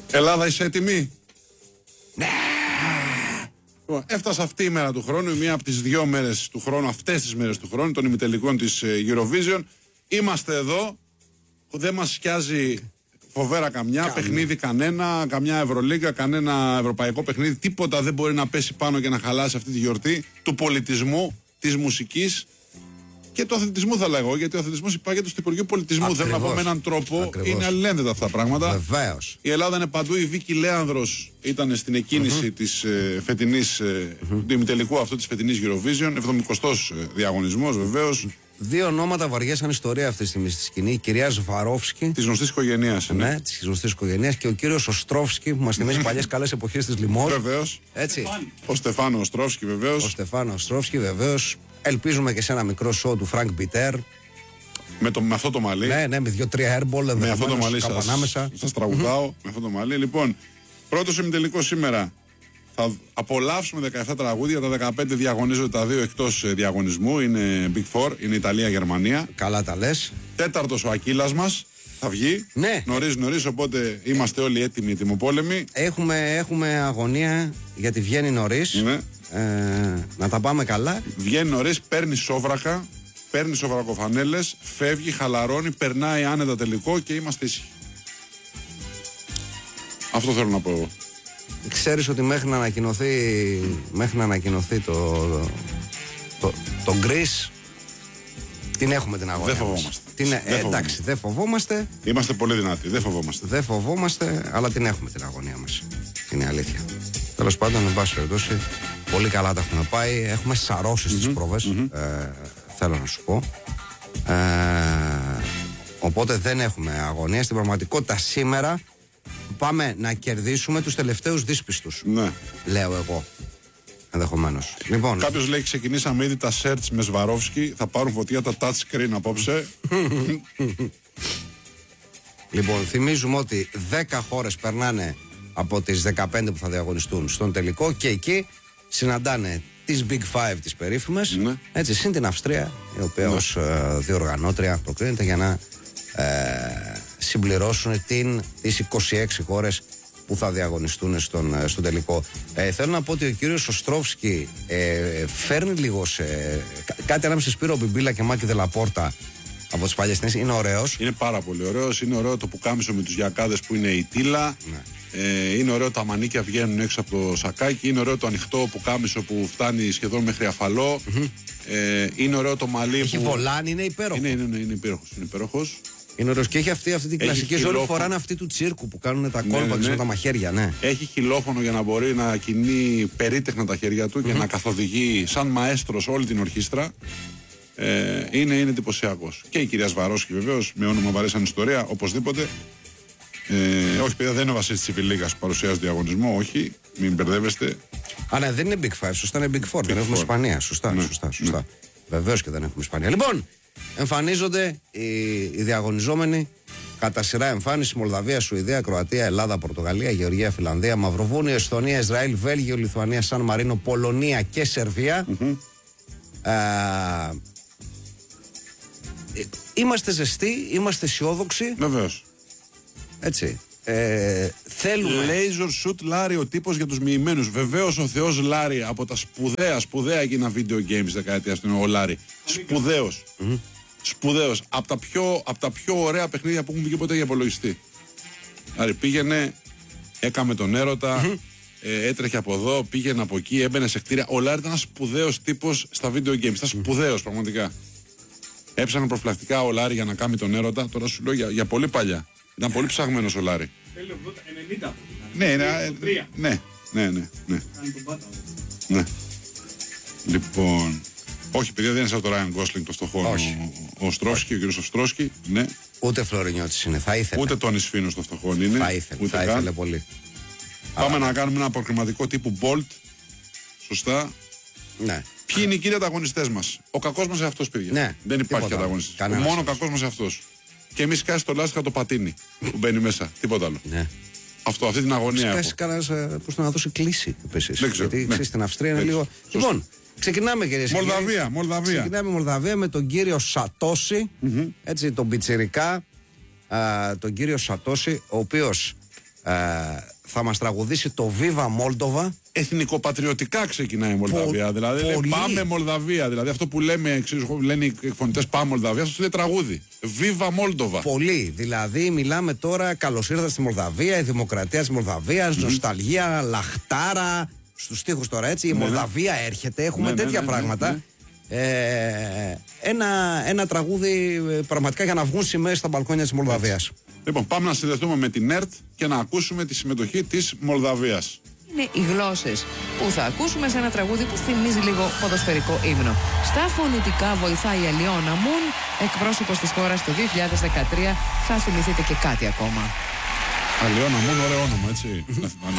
Ελλάδα, είσαι έτοιμη? Ναι. Έφτασε αυτή η μέρα του χρόνου, η μία από τις 2 μέρες του χρόνου, αυτές τις μέρες του χρόνου, των ημιτελικών της Eurovision. Είμαστε εδώ, δεν μας σκιάζει φοβέρα καμιά, παιχνίδι κανένα, καμιά Ευρωλίγκα, κανένα ευρωπαϊκό παιχνίδι, τίποτα δεν μπορεί να πέσει πάνω και να χαλάσει αυτή τη γιορτή του πολιτισμού, της μουσικής και του αθλητισμού, θα λέγω. Γιατί ο αθλητισμός υπάρχει στο Υπουργείο Πολιτισμού. Ακριβώς. Θέλω να πω με έναν τρόπο, Ακριβώς. είναι αλληλένδετα αυτά τα πράγματα. Βεβαίως. Η Ελλάδα είναι παντού. Η Βίκη Λέανδρος ήταν στην εκκίνηση της φετινής, του ημιτελικού αυτού της φετινής Eurovision. 70ος διαγωνισμός, βεβαίως. 2 ονόματα βαριά σαν ιστορία αυτή τη στιγμή στη σκηνή. Η κυρία Σβαρόφσκι. Της γνωστής οικογένειας. Ναι, τη γνωστή οικογένεια, και ο κύριος Οστρόφσκι που μας θυμίζει παλιές καλές εποχές της Λιμόρ. Βεβαίως. Έτσι. Ο Στεφάνο Οστρόφσκι, βεβαίως. Ο Στεφάνο Οστρόφσκι, βεβαίως. Ελπίζουμε και σε ένα μικρό show του Φρανκ Μπιτέρ. Με αυτό το μαλλί. Ναι, με 2-3 airball. Με αυτό το μαλλί σας τραγουδάω. Με αυτό το μαλλί. Λοιπόν, πρώτος ημιτελικός σήμερα. Θα απολαύσουμε 17 τραγούδια. Τα 15 διαγωνίζονται, τα 2 εκτός διαγωνισμού. Είναι Big Four, είναι Ιταλία-Γερμανία. Καλά τα λες. 4ος ο Ακύλας μας θα βγει. Ναι. Νωρίς, οπότε είμαστε όλοι έτοιμοι, ετοιμοπόλεμοι. Έχουμε αγωνία γιατί βγαίνει νωρίς. Ναι. Να τα πάμε καλά. Βγαίνει νωρίς, παίρνει σόβρακα, παίρνει σοβρακοφανέλες, φεύγει, χαλαρώνει, περνάει άνετα τελικό και είμαστε ήσυχοι. Αυτό θέλω να πω εγώ. Ξέρεις ότι μέχρι να ανακοινωθεί το Greece την έχουμε την αγωνία. Δεν φοβόμαστε. Εντάξει, δεν φοβόμαστε. Είμαστε πολύ δυνατοί, δεν φοβόμαστε. Δεν φοβόμαστε, αλλά την έχουμε την αγωνία μας. Είναι αλήθεια. Τέλος πάντων, εν πάση περιπτώσει, πολύ καλά τα έχουμε πάει. Έχουμε σαρώσει στις πρόβες. Θέλω να σου πω. Οπότε δεν έχουμε αγωνία. Στην πραγματικότητα σήμερα πάμε να κερδίσουμε τους τελευταίους δύσπιστους. Ναι. Λέω εγώ. Ενδεχομένως. Λοιπόν, κάποιος λέει: ξεκινήσαμε ήδη τα search με Σβαρόφσκι. Θα πάρουν φωτιά τα touch screen απόψε. Λοιπόν, θυμίζουμε ότι 10 χώρες περνάνε από τις 15 που θα διαγωνιστούν στον τελικό και εκεί συναντάνε τις Big Five, τις περίφημες. Ναι. Έτσι, συν την Αυστρία, η οποία ως διοργανώτρια προκρίνεται για να συμπληρώσουν τις 26 χώρες που θα διαγωνιστούν στον τελικό. Θέλω να πω ότι ο κύριος Οστρόφσκι φέρνει λίγο κάτι ανάμεσα Σπύρο Μπιμπίλα και Μάκη Δελαπόρτα από τις παλιές ταινίες. Είναι ωραίος. Είναι πάρα πολύ ωραίος. Είναι ωραίο το πουκάμισο με τους γιακάδες που είναι η τύλα. Ναι. Είναι ωραίο τα μανίκια βγαίνουν έξω από το σακάκι. Είναι ωραίο το ανοιχτό πουκάμισο που φτάνει σχεδόν μέχρι αφαλό. Είναι ωραίο το μαλλί. Έχει βολάνι, είναι υπέροχο. Είναι υπέροχος. Είναι ωραίος και έχει αυτή την κλασική ζωή. Όλοι φοράνε αυτή του τσίρκου που κάνουν τα κόλπα με τα μαχαίρια. Ναι. Έχει χιλόφωνο για να μπορεί να κινεί περίτεχνα τα χέρια του και να καθοδηγεί σαν μαέστρος όλη την ορχήστρα. Είναι εντυπωσιακός. Και η κυρία Σβαρόφσκι, βεβαίως, με όνομα βαρύ σαν ιστορία, οπωσδήποτε. Όχι, παιδιά, δεν είναι ο Βασίλης Τσιφιλίκας που παρουσιάζει διαγωνισμό, όχι, μην μπερδεύεστε. Ναι, δεν είναι Big Five, σωστά είναι Big Four. Δεν έχουμε Ισπανία. Σωστά. Βεβαίως και δεν έχουμε Ισπανία. Λοιπόν, εμφανίζονται οι διαγωνιζόμενοι κατά σειρά εμφάνιση: Μολδαβία, Σουηδία, Κροατία, Ελλάδα, Πορτογαλία, Γεωργία, Φιλανδία, Μαυροβούνιο, Εσθονία, Ισραήλ, Βέλγιο, Λιθουανία, Σαν Μαρίνο, Πολωνία και Σερβία. Είμαστε ζεστοί, είμαστε αισιόδοξοι. Βεβαίως. Έτσι. Θέλουμε. Laser shoot Λάρι, ο τύπος για τους μοιημένους. Βεβαίως ο Θεός Λάρι, από τα σπουδαία εκείνα video games δεκαετίας του, ο Λάρι. Σπουδαίος. Από τα πιο ωραία παιχνίδια που έχουν βγει ποτέ για υπολογιστή. Άρα πήγαινε, έκαμε τον έρωτα, έτρεχε από εδώ, πήγαινε από εκεί, έμπαινε σε κτίρια. Ο Λάρι ήταν ένας σπουδαίος τύπος στα video games. Ήταν σπουδαίος πραγματικά. Έψανε προφυλακτικά ο Λάρι για να κάνει τον έρωτα. Τώρα σου λέω για πολύ παλιά. Ήταν πολύ ψαγμένος ο Λάρι. Τέλειο 90. Ναι. Λοιπόν. Όχι, παιδιά, δεν είναι σαν το Ράιαν Γκόσλινγκ το φτωχό. Ο Οστρόφσκι, ο κύριος Οστρόφσκι. Ναι. Ούτε Φλωρινιώτης είναι, θα ήθελε. Ούτε Τόνι Σφίνος το φτωχό είναι. Θα ήθελε πολύ. Πάμε να κάνουμε ένα προκριματικό τύπου Bolt. Σωστά. Ναι. Ποιοι είναι οι κύριοι ανταγωνιστές μας? Ο κακός μας αυτός, παιδιά. Ναι, δεν υπάρχει ανταγωνιστής. Μόνο ο κακός μας αυτός. Και εμείς κάσει το λάστιχα το πατίνι που μπαίνει μέσα. Τίποτα άλλο. Ναι. Αυτή την αγωνία. Κάσει κανένας προς το να δώσει κλίση επίσης. Δεν ξέρω. Γιατί ξέρεις, στην Αυστρία είναι λίγο. Λοιπόν, ξεκινάμε, κυρίες και κύριοι. Μολδαβία. Ξεκινάμε Μολδαβία με τον κύριο Σατόση. Έτσι, τον πιτσιρικά. Τον κύριο Σατόση, ο οποίος θα μας τραγουδήσει το Viva Moldova. Εθνικοπατριωτικά ξεκινάει η Μολδαβία. Δηλαδή λέει, πάμε Μολδαβία. Δηλαδή αυτό που λένε οι εκφωνητές πάμε Μολδαβία, αυτό λέει τραγούδι. Viva Moldova. Πολύ. Δηλαδή μιλάμε τώρα, καλώς ήρθα στη Μολδαβία, η δημοκρατία της Μολδαβίας, νοσταλγία, λαχτάρα. Στους στίχους τώρα έτσι, η Μολδαβία έρχεται, έχουμε τέτοια πράγματα. Ένα τραγούδι πραγματικά για να βγουν σημαίες στα μπαλκόνια της Μολδαβίας. Λοιπόν, πάμε να συνδεθούμε με την ΕΡΤ και να ακούσουμε τη συμμετοχή της Μολδαβίας. Είναι οι γλώσσες που θα ακούσουμε σε ένα τραγούδι που θυμίζει λίγο ποδοσφαιρικό ύμνο. Στα φωνητικά βοηθάει η Αλιώνα Μουν, εκπρόσωπος της χώρας το 2013. Θα θυμηθείτε και κάτι ακόμα. Αλιώνα Μουν, ωραίο όνομα, έτσι.